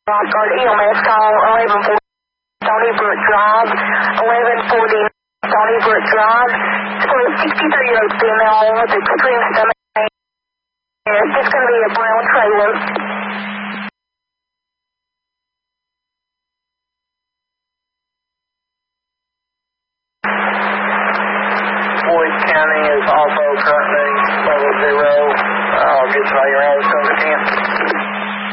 Guard EMS call 1140 Stony Brook Drive, 1140 Stony Brook Drive. For a 63-year-old female with extreme stomach pain. It's just going to be a brown trailer. Floyd County is also currently level 0.